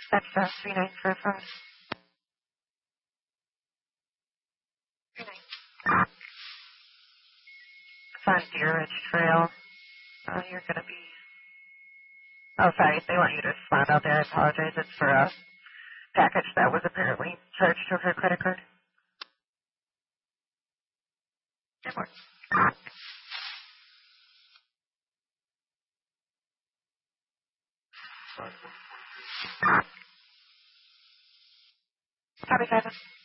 That's 3945. 39. It's on Deer Ridge Trail. You're going to be... Oh, sorry. They want you to respond out there. I apologize. It's for a package that was apparently charged to her credit card. Good morning. Copy, 7.